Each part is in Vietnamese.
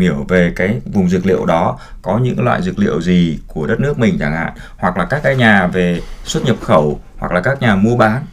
hiểu về cái vùng dược liệu đó, có những loại dược liệu gì của đất nước mình chẳng hạn, hoặc là các cái nhà về xuất nhập khẩu, hoặc là các nhà mua bán,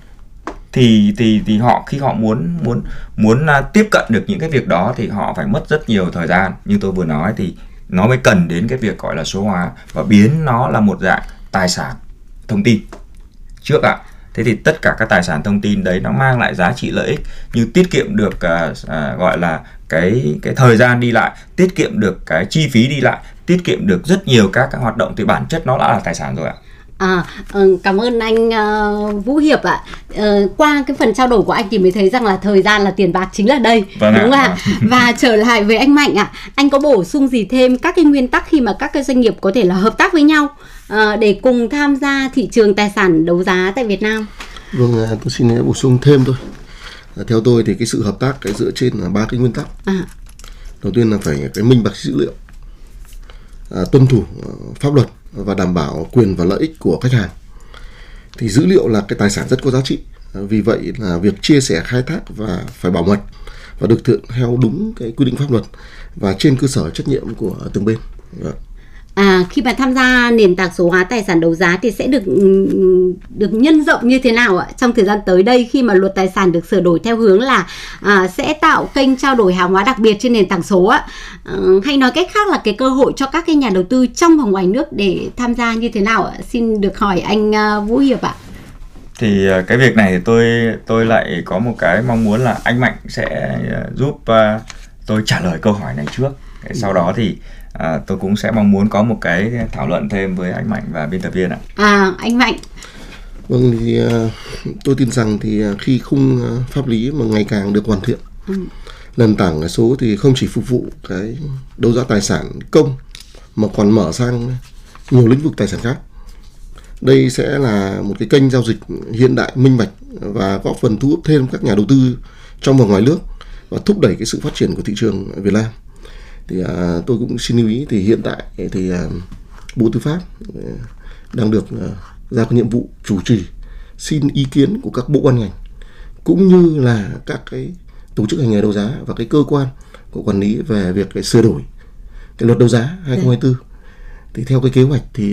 thì họ khi họ muốn tiếp cận được những cái việc đó thì họ phải mất rất nhiều thời gian. Như tôi vừa nói thì nó mới cần đến cái việc gọi là số hóa và biến nó là một dạng tài sản thông tin trước ạ. Thế thì tất cả các tài sản thông tin đấy nó mang lại giá trị lợi ích như tiết kiệm được gọi là cái thời gian đi lại, tiết kiệm được cái chi phí đi lại, tiết kiệm được rất nhiều các cái hoạt động, thì bản chất nó đã là tài sản rồi ạ. Cảm ơn anh Vũ Hiệp ạ. Qua cái phần trao đổi của anh thì mới thấy rằng là thời gian là tiền bạc chính là đây, vâng đúng không ạ? Và trở lại với anh Mạnh ạ, anh có bổ sung gì thêm các cái nguyên tắc khi mà các cái doanh nghiệp có thể là hợp tác với nhau để cùng tham gia thị trường tài sản đấu giá tại Việt Nam? Vâng, tôi xin bổ sung thêm thôi. Theo tôi thì cái sự hợp tác cái dựa trên là 3 cái nguyên tắc. Đầu tiên là phải cái minh bạch dữ liệu, tuân thủ pháp luật và đảm bảo quyền và lợi ích của khách hàng. Thì dữ liệu là cái tài sản rất có giá trị, vì vậy là việc chia sẻ, khai thác và phải bảo mật và được thực hiện theo đúng cái quy định pháp luật và trên cơ sở trách nhiệm của từng bên. Khi mà tham gia nền tảng số hóa tài sản đấu giá thì sẽ được nhân rộng như thế nào ạ? Trong thời gian tới đây, khi mà luật tài sản được sửa đổi theo hướng là sẽ tạo kênh trao đổi hàng hóa đặc biệt trên nền tảng số ạ, hay nói cách khác là cái cơ hội cho các cái nhà đầu tư trong và ngoài nước để tham gia như thế nào ạ? Xin được hỏi anh Vũ Hiệp ạ. Thì cái việc này thì tôi lại có một cái mong muốn là anh Mạnh sẽ giúp tôi trả lời câu hỏi này trước. Sau đó thì tôi cũng sẽ mong muốn có một cái thảo luận thêm với anh Mạnh và biên tập viên ạ. Anh Mạnh. Vâng, thì tôi tin rằng thì khi khung pháp lý mà ngày càng được hoàn thiện, nền tảng số thì không chỉ phục vụ cái đấu giá tài sản công mà còn mở sang nhiều lĩnh vực tài sản khác. Đây sẽ là một cái kênh giao dịch hiện đại, minh bạch và góp phần thu hút thêm các nhà đầu tư trong và ngoài nước và thúc đẩy cái sự phát triển của thị trường Việt Nam. Thì tôi cũng xin lưu ý thì hiện tại thì Bộ Tư pháp đang được giao cái nhiệm vụ chủ trì xin ý kiến của các bộ ban ngành cũng như là các cái tổ chức hành nghề đấu giá và cái cơ quan của quản lý về việc cái sửa đổi cái luật đấu giá 2024. Thì theo cái kế hoạch thì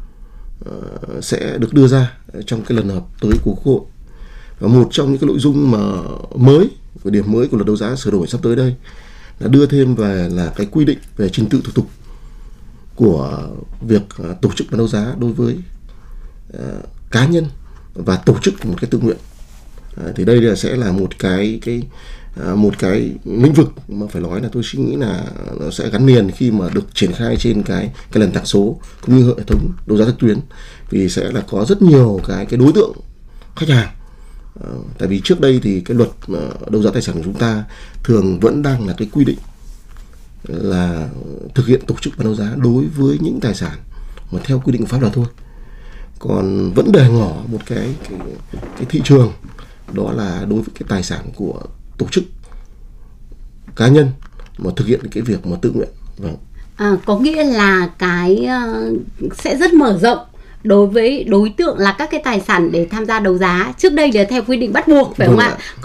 sẽ được đưa ra trong cái lần họp tới của Quốc hội. Và một trong những cái nội dung mà mới, cái điểm mới của luật đấu giá sửa đổi sắp tới đây là đưa thêm về là cái quy định về trình tự thủ tục của việc tổ chức bán đấu giá đối với cá nhân và tổ chức một cái tự nguyện. Thì đây là sẽ là một cái lĩnh vực mà phải nói là tôi suy nghĩ là nó sẽ gắn liền khi mà được triển khai trên cái nền tảng số cũng như hệ thống đấu giá trực tuyến, vì sẽ là có rất nhiều cái đối tượng khách hàng. Tại vì trước đây thì cái luật đấu giá tài sản của chúng ta thường vẫn đang là cái quy định là thực hiện tổ chức bán đấu giá đối với những tài sản mà theo quy định của pháp luật thôi. Còn vẫn để ngỏ một cái thị trường, đó là đối với cái tài sản của tổ chức cá nhân mà thực hiện cái việc mà tự nguyện. Vâng. Có nghĩa là cái sẽ rất mở rộng đối với đối tượng là các cái tài sản để tham gia đấu giá. Trước đây là theo quy định bắt buộc, phải không ạ?